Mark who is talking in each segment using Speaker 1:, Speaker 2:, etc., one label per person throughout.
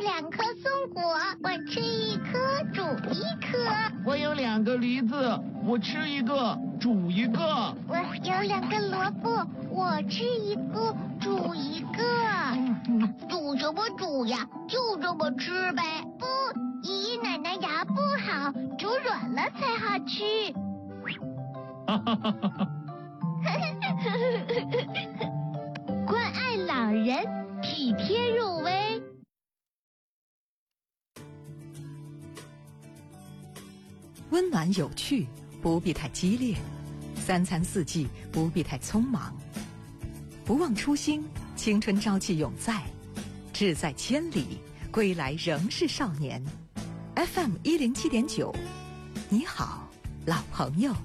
Speaker 1: 2颗松果，我吃1颗，煮1颗。
Speaker 2: 我有2个梨子，我吃1个，煮1个。
Speaker 1: 我有2个萝卜，我吃1个，煮1个。煮什么煮呀？就这么吃呗。不，爷爷奶奶牙不好，煮软了才好吃。
Speaker 2: 哈哈哈哈哈。
Speaker 1: 关爱老人，体贴入微。
Speaker 3: 温暖有趣，不必太激烈；三餐四季，不必太匆忙。不忘初心，青春朝气永在。志在千里，归来仍是少年。FM 107.9，你好，老朋友。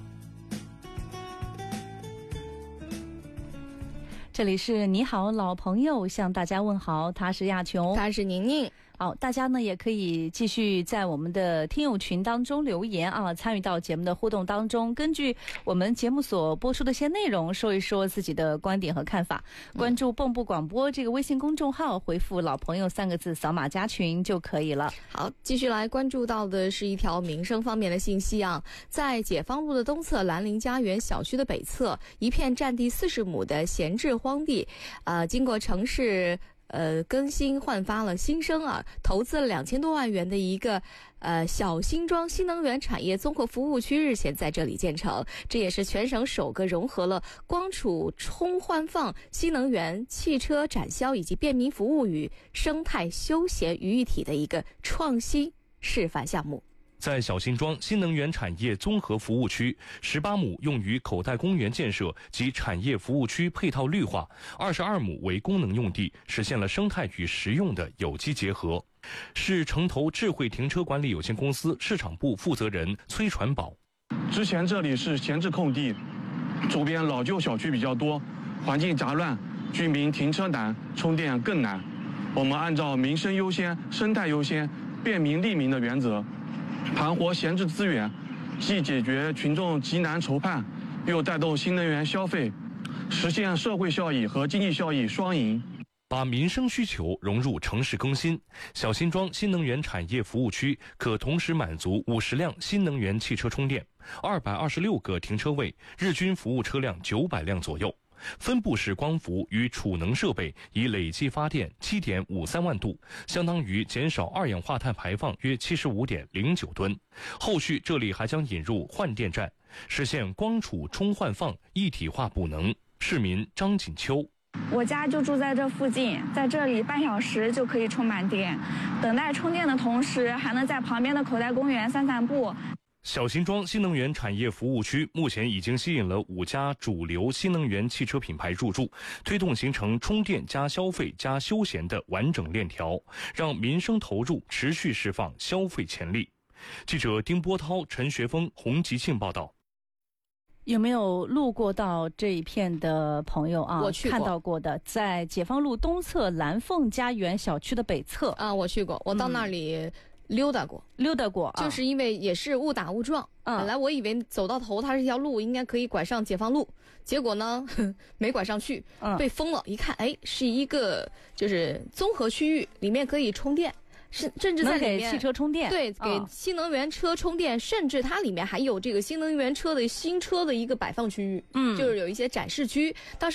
Speaker 4: 这里是你好老朋友，向大家问好，他是亚琼，
Speaker 5: 他是宁宁。
Speaker 4: 好，大家呢也可以继续在我们的听友群当中留言啊，参与到节目的互动当中，根据我们节目所播出的一些内容，说一说自己的观点和看法。关注蚌埠广播这个微信公众号，回复老朋友3个字，扫码加群就可以了。
Speaker 5: 好，继续来关注到的是一条民生方面的信息啊，在解放路的东侧兰陵家园小区的北侧，一片占地40亩的闲置荒地，经过城市更新焕发了新生啊，投资了2000多万元的一个小辛庄新能源产业综合服务区日前在这里建成，这也是全省首个融合了光储充换放、新能源、汽车展销以及便民服务与生态休闲于一体的一个创新示范项目。
Speaker 6: 在小辛庄新能源产业综合服务区，18亩用于口袋公园建设及产业服务区配套绿化，22亩为功能用地，实现了生态与实用的有机结合。是城投智慧停车管理有限公司市场部负责人崔传宝。
Speaker 7: 之前这里是闲置空地，周边老旧小区比较多，环境杂乱，居民停车难，充电更难。我们按照民生优先、生态优先、便民利民的原则，盘活闲置资源，既解决群众急难愁盼，又带动新能源消费，实现社会效益和经济效益双赢。
Speaker 6: 把民生需求融入城市更新，小辛庄新能源产业服务区可同时满足50辆新能源汽车充电，226个停车位，日均服务车辆900辆左右。分布式光伏与储能设备已累计发电7.53万度，相当于减少二氧化碳排放约75.09吨。后续这里还将引入换电站，实现光储充换放一体化补能。市民张锦秋：
Speaker 8: 我家就住在这附近，在这里半小时就可以充满电，等待充电的同时，还能在旁边的口袋公园散散步。
Speaker 6: 小辛庄新能源产业服务区目前已经吸引了5家主流新能源汽车品牌入驻，推动形成充电加消费加休闲的完整链条，让民生投入持续释放消费潜力。记者丁波涛、陈学峰、洪吉庆报道。
Speaker 4: 有没有路过到这一片的朋友啊？
Speaker 5: 我去过，
Speaker 4: 看到过的，在解放路东侧蓝凤家园小区的北侧
Speaker 5: 啊，我去过，我到那里溜达过，就是因为也是误打误撞。本来我以为走到头它是一条路，应该可以拐上解放路，结果呢没拐上去，被封了。一看，哎，是一个就是综合区域，里面可以充电。甚至在里面
Speaker 4: 给汽车充电，
Speaker 5: 对，给新能源车充电，甚至它里面还有这个新能源车的新车的一个摆放区域，就是有一些展示区。当时